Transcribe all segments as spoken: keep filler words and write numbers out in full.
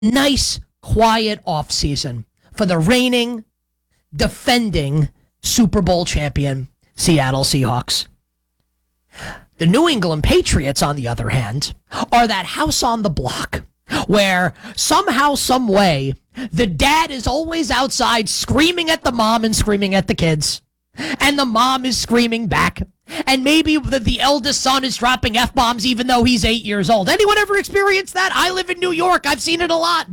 nice, quiet offseason for the reigning, defending Super Bowl champion Seattle Seahawks. The New England Patriots, on the other hand, are that house on the block where somehow, some way, the dad is always outside screaming at the mom and screaming at the kids. And the mom is screaming back. And maybe the, the eldest son is dropping F-bombs even though he's eight years old. Anyone ever experienced that? I live in New York. I've seen it a lot.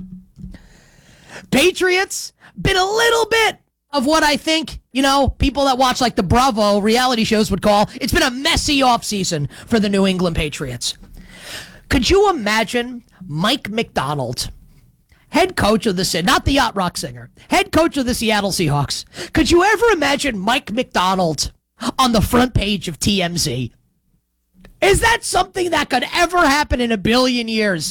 Patriots, been a little bit of what I think, you know, people that watch like the Bravo reality shows would call, it's been a messy offseason for the New England Patriots. Could you imagine Mike Macdonald, head coach of the, not the yacht rock singer, head coach of the Seattle Seahawks? Could you ever imagine Mike Macdonald on the front page of T M Z? Is that something that could ever happen in a billion years?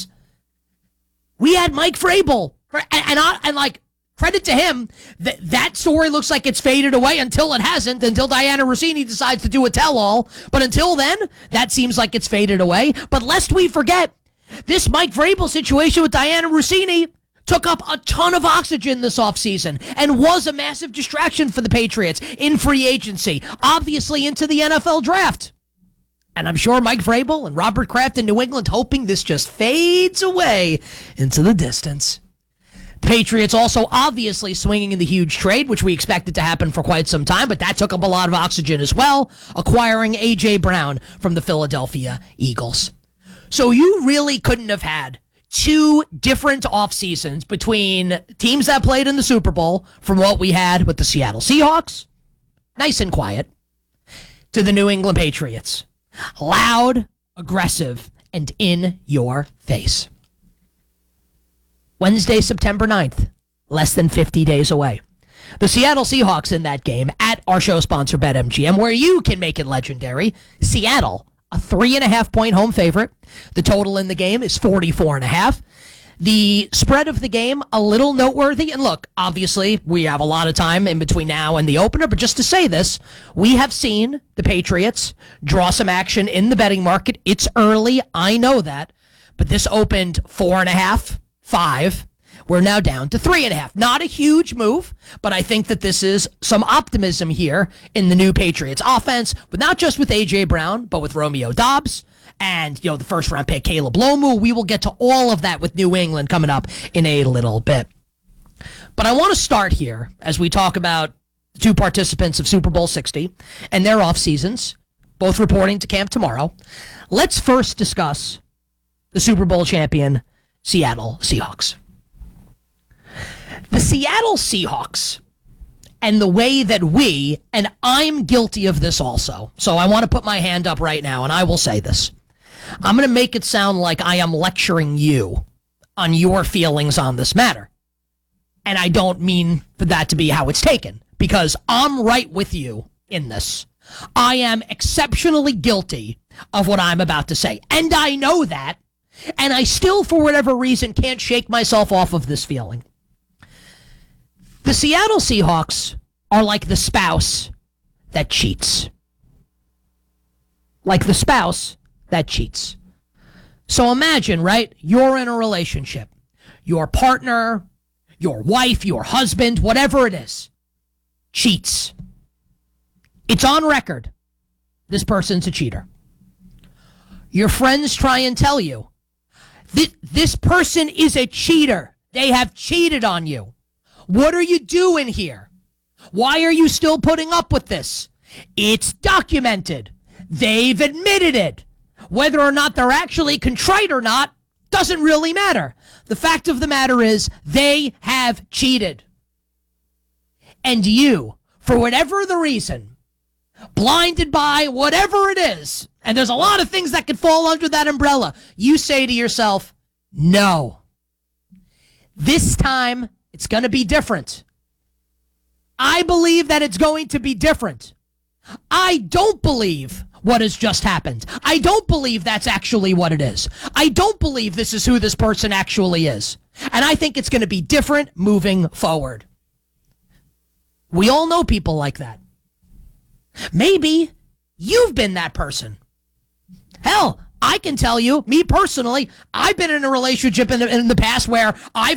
We had Mike Vrabel, and, and, I, and like, credit to him, that that story looks like it's faded away until it hasn't, until Diana Rossini decides to do a tell-all. But until then, that seems like it's faded away. But lest we forget, this Mike Vrabel situation with Diana Rossini took up a ton of oxygen this offseason and was a massive distraction for the Patriots in free agency, obviously into the N F L draft. And I'm sure Mike Vrabel and Robert Kraft in New England hoping this just fades away into the distance. Patriots also obviously swinging in the huge trade, which we expected to happen for quite some time, but that took up a lot of oxygen as well, acquiring A J. Brown from the Philadelphia Eagles. So you really couldn't have had two different off seasons between teams that played in the Super Bowl from what we had with the Seattle Seahawks, nice and quiet, to the New England Patriots, loud, aggressive, and in your face. Wednesday, September ninth, less than fifty days away. The Seattle Seahawks in that game at our show sponsor BetMGM, where you can make it legendary. Seattle, a three and a half point home favorite. The total in the game is forty-four and a half. The spread of the game, a little noteworthy. And look, obviously, we have a lot of time in between now and the opener, but just to say this, we have seen the Patriots draw some action in the betting market. It's early, I know that, but this opened four and a half. Five. We're now down to three and a half. Not a huge move, but I think that this is some optimism here in the new Patriots offense, but not just with A J. Brown, but with Romeo Doubs and, you know, the first round pick Caleb Lomu. We will get to all of that with New England coming up in a little bit. But I want to start here as we talk about the two participants of Super Bowl sixty and their off seasons, both reporting to camp tomorrow. Let's first discuss the Super Bowl champion Seattle Seahawks. The Seattle Seahawks and the way that we, and I'm guilty of this also, so I want to put my hand up right now and I will say this. I'm going to make it sound like I am lecturing you on your feelings on this matter. And I don't mean for that to be how it's taken, because I'm right with you in this. I am exceptionally guilty of what I'm about to say, and I know that. And I still, for whatever reason, can't shake myself off of this feeling. The Seattle Seahawks are like the spouse that cheats. Like the spouse that cheats. So imagine, right? You're in a relationship. Your partner, your wife, your husband, whatever it is, cheats. It's on record. This person's a cheater. Your friends try and tell you, This, this person is a cheater. They have cheated on you. What are you doing here? Why are you still putting up with this? It's documented. They've admitted it. Whether or not they're actually contrite or not doesn't really matter. The fact of the matter is they have cheated. And you, for whatever the reason, blinded by whatever it is, and there's a lot of things that could fall under that umbrella, you say to yourself, no. This time, it's going to be different. I believe that it's going to be different. I don't believe what has just happened. I don't believe that's actually what it is. I don't believe this is who this person actually is. And I think it's going to be different moving forward. We all know people like that. Maybe you've been that person. Hell, I can tell you, me personally, I've been in a relationship in the, in the past where I've